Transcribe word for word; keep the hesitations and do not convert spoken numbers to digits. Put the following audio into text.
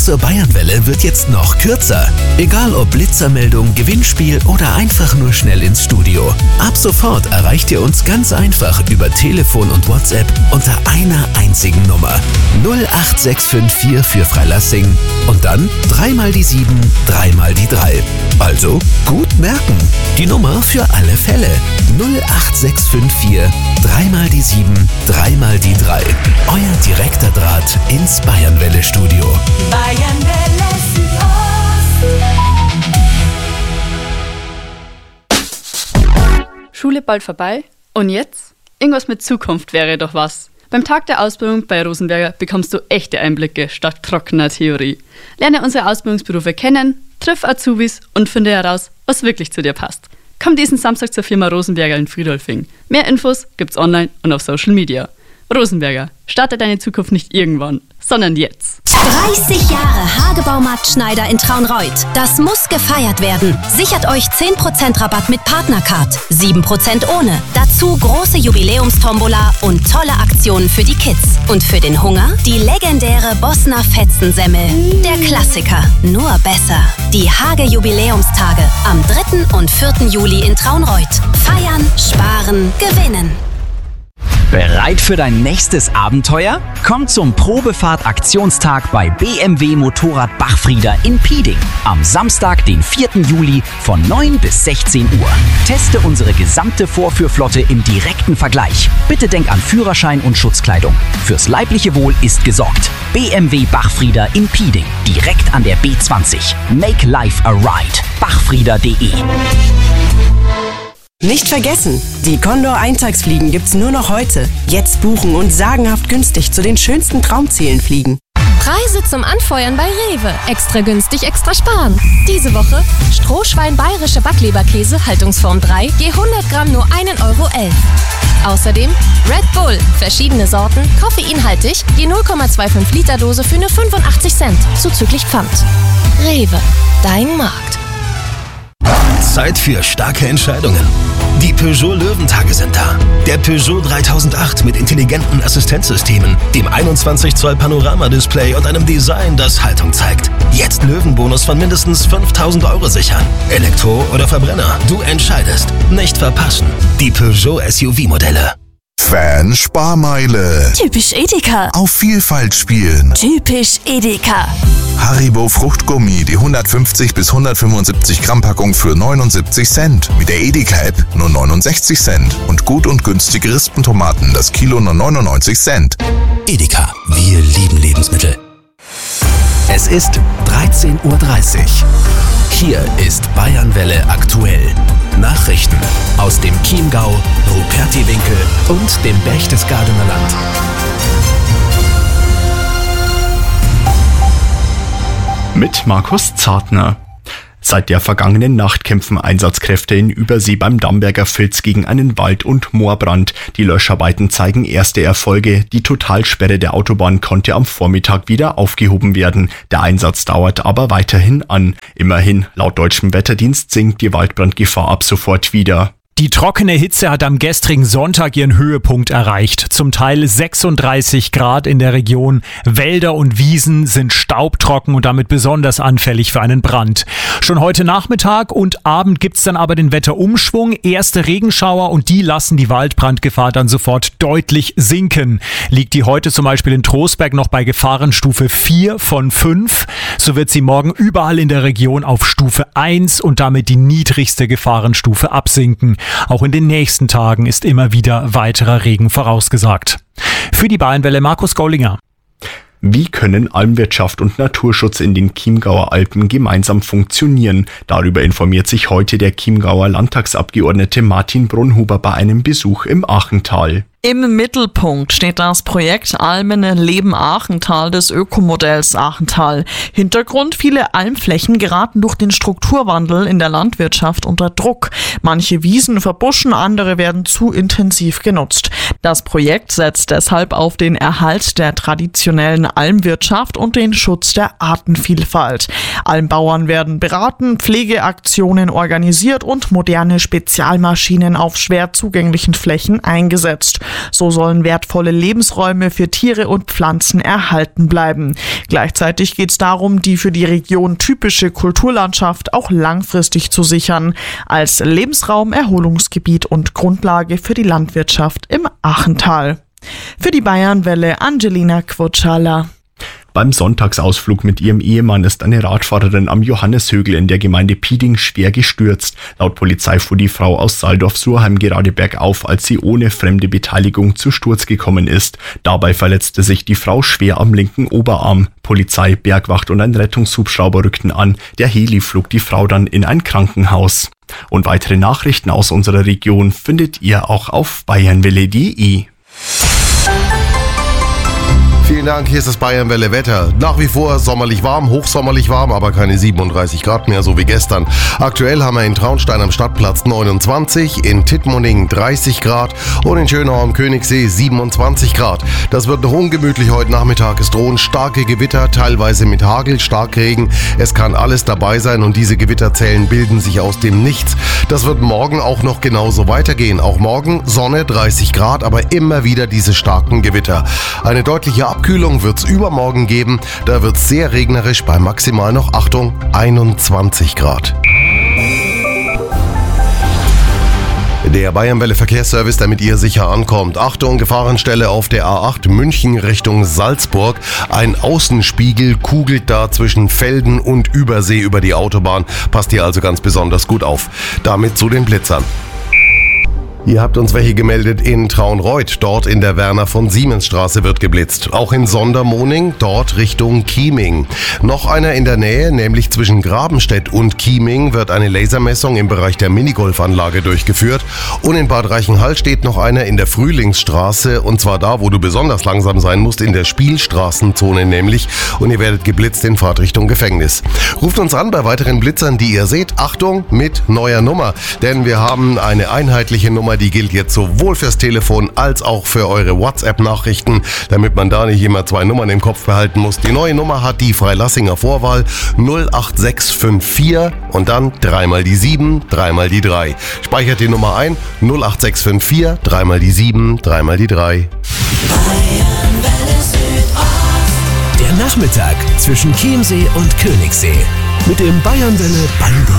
zur Bayernwelle wird jetzt noch kürzer. Egal ob Blitzermeldung, Gewinnspiel oder einfach nur schnell ins Studio. Ab sofort erreicht ihr uns ganz einfach über Telefon und WhatsApp unter einer einzigen Nummer. null acht sechs fünf vier für Freilassing und dann dreimal die sieben, dreimal die drei. Also gut merken. Die Nummer für alle Fälle. null acht sechs fünf vier, dreimal die sieben, dreimal die drei. Euer direkter Draht ins Bayernwelle-Studio. Bayernwelle Südost. Schule bald vorbei. Und jetzt? Irgendwas mit Zukunft wäre doch was. Beim Tag der Ausbildung bei Rosenberger bekommst du echte Einblicke statt trockener Theorie. Lerne unsere Ausbildungsberufe kennen, triff Azubis und finde heraus, was wirklich zu dir passt. Komm diesen Samstag zur Firma Rosenberger in Friedolfing. Mehr Infos gibt's online und auf Social Media. Rosenberger, starte deine Zukunft nicht irgendwann, sondern jetzt. dreißig Jahre Hagebaumarkt Schneider in Traunreut. Das muss gefeiert werden. Sichert euch zehn Prozent Rabatt mit Partnercard, sieben Prozent ohne. Dazu große Jubiläumstombola und tolle Aktionen für die Kids. Und für den Hunger die legendäre Bossner Fetzensemmel. Der Klassiker, nur besser. Die Hage-Jubiläumstage am dritten und vierten Juli in Traunreut. Feiern, sparen, gewinnen. Bereit für dein nächstes Abenteuer? Komm zum Probefahrt-Aktionstag bei B M W Motorrad Bachfrieder in Pieding. Am Samstag, den vierten Juli von neun bis sechzehn Uhr. Teste unsere gesamte Vorführflotte im direkten Vergleich. Bitte denk an Führerschein und Schutzkleidung. Fürs leibliche Wohl ist gesorgt. B M W Bachfrieder in Pieding. Direkt an der B zwanzig. Make life a ride. bachfrieder punkt de. Nicht vergessen, die Condor Eintagsfliegen gibt's nur noch heute. Jetzt buchen und sagenhaft günstig zu den schönsten Traumzielen fliegen. Preise zum Anfeuern bei Rewe. Extra günstig, extra sparen. Diese Woche Strohschwein bayerische Backleberkäse, Haltungsform drei, je hundert Gramm nur ein Euro elf. Außerdem Red Bull, verschiedene Sorten, koffeinhaltig, je null Komma fünfundzwanzig Liter Dose für nur fünfundachtzig Cent, zuzüglich Pfand. Rewe, dein Markt. Zeit für starke Entscheidungen. Die Peugeot Löwentage sind da. Der Peugeot dreitausendacht mit intelligenten Assistenzsystemen, dem einundzwanzig Zoll Panoramadisplay und einem Design, das Haltung zeigt. Jetzt Löwenbonus von mindestens fünftausend Euro sichern. Elektro oder Verbrenner, du entscheidest. Nicht verpassen. Die Peugeot S U V-Modelle. Fan-Sparmeile. Typisch Edeka. Auf Vielfalt spielen. Typisch Edeka. Haribo Fruchtgummi, die hundertfünfzig bis hundertfünfundsiebzig Gramm Packung für neunundsiebzig Cent. Mit der Edeka-App nur neunundsechzig Cent. Und gut und günstige Rispentomaten, das Kilo nur neunundneunzig Cent. Edeka, wir lieben Lebensmittel. Es ist dreizehn Uhr dreißig. Hier ist Bayernwelle aktuell. Nachrichten aus dem Chiemgau, Rupertiwinkel und dem Berchtesgadener Land. Mit Markus Zartner. Seit der vergangenen Nacht kämpfen Einsatzkräfte in Übersee beim Damberger Filz gegen einen Wald- und Moorbrand. Die Löscharbeiten zeigen erste Erfolge. Die Totalsperre der Autobahn konnte am Vormittag wieder aufgehoben werden. Der Einsatz dauert aber weiterhin an. Immerhin, laut deutschem Wetterdienst sinkt die Waldbrandgefahr ab sofort wieder. Die trockene Hitze hat am gestrigen Sonntag ihren Höhepunkt erreicht. Zum Teil sechsunddreißig Grad in der Region. Wälder und Wiesen sind staubtrocken und damit besonders anfällig für einen Brand. Schon heute Nachmittag und Abend gibt's dann aber den Wetterumschwung. Erste Regenschauer und die lassen die Waldbrandgefahr dann sofort deutlich sinken. Liegt die heute zum Beispiel in Trostberg noch bei Gefahrenstufe vier von fünf, so wird sie morgen überall in der Region auf Stufe eins und damit die niedrigste Gefahrenstufe absinken. Auch in den nächsten Tagen ist immer wieder weiterer Regen vorausgesagt. Für die Bayernwelle Markus Gollinger. Wie können Almwirtschaft und Naturschutz in den Chiemgauer Alpen gemeinsam funktionieren? Darüber informiert sich heute der Chiemgauer Landtagsabgeordnete Martin Brunhuber bei einem Besuch im Achental. Im Mittelpunkt steht das Projekt Almen Leben Achental des Ökomodells Achental. Hintergrund: viele Almflächen geraten durch den Strukturwandel in der Landwirtschaft unter Druck. Manche Wiesen verbuschen, andere werden zu intensiv genutzt. Das Projekt setzt deshalb auf den Erhalt der traditionellen Almwirtschaft und den Schutz der Artenvielfalt. Almbauern werden beraten, Pflegeaktionen organisiert und moderne Spezialmaschinen auf schwer zugänglichen Flächen eingesetzt. So sollen wertvolle Lebensräume für Tiere und Pflanzen erhalten bleiben. Gleichzeitig geht es darum, die für die Region typische Kulturlandschaft auch langfristig zu sichern, als Lebensraum, Erholungsgebiet und Grundlage für die Landwirtschaft im Achental. Für die Bayernwelle Angelina Quotschala. Beim Sonntagsausflug mit ihrem Ehemann ist eine Radfahrerin am Johanneshögl in der Gemeinde Pieding schwer gestürzt. Laut Polizei fuhr die Frau aus Saldorf-Surheim gerade bergauf, als sie ohne fremde Beteiligung zu Sturz gekommen ist. Dabei verletzte sich die Frau schwer am linken Oberarm. Polizei, Bergwacht und ein Rettungshubschrauber rückten an. Der Heli flog die Frau dann in ein Krankenhaus. Und weitere Nachrichten aus unserer Region findet ihr auch auf bayernwelle punkt de. Vielen Dank, hier ist das Bayernwelle Wetter. Nach wie vor sommerlich warm, hochsommerlich warm, aber keine siebenunddreißig Grad mehr, so wie gestern. Aktuell haben wir in Traunstein am Stadtplatz neunundzwanzig, in Tittmoning dreißig Grad und in Schönau am Königssee siebenundzwanzig Grad. Das wird noch ungemütlich heute Nachmittag. Es drohen starke Gewitter, teilweise mit Hagel, Starkregen. Es kann alles dabei sein und diese Gewitterzellen bilden sich aus dem Nichts. Das wird morgen auch noch genauso weitergehen. Auch morgen Sonne, dreißig Grad, aber immer wieder diese starken Gewitter. Eine deutliche Abkühlung wird es übermorgen geben. Da wird es sehr regnerisch bei maximal noch, Achtung, einundzwanzig Grad. Der Bayernwelle Verkehrsservice, damit ihr sicher ankommt. Achtung, Gefahrenstelle auf der A acht München Richtung Salzburg. Ein Außenspiegel kugelt da zwischen Velden und Übersee über die Autobahn. Passt hier also ganz besonders gut auf. Damit zu den Blitzern. Ihr habt uns welche gemeldet in Traunreut. Dort in der Werner von Siemens Straße wird geblitzt. Auch in Sondermoning, dort Richtung Chieming. Noch einer in der Nähe, nämlich zwischen Grabenstedt und Chieming, wird eine Lasermessung im Bereich der Minigolfanlage durchgeführt. Und in Bad Reichenhall steht noch einer in der Frühlingsstraße. Und zwar da, wo du besonders langsam sein musst, in der Spielstraßenzone nämlich. Und ihr werdet geblitzt in Fahrtrichtung Gefängnis. Ruft uns an bei weiteren Blitzern, die ihr seht. Achtung, mit neuer Nummer. Denn wir haben eine einheitliche Nummer, die gilt jetzt sowohl fürs Telefon als auch für eure WhatsApp-Nachrichten, damit man da nicht immer zwei Nummern im Kopf behalten muss. Die neue Nummer hat die Freilassinger Vorwahl null acht sechs fünf vier und dann dreimal die sieben, dreimal die drei. Speichert die Nummer ein, null acht sechs fünf vier, dreimal die sieben, dreimal die drei. Der Nachmittag zwischen Chiemsee und Königssee mit dem Bayernwelle Band.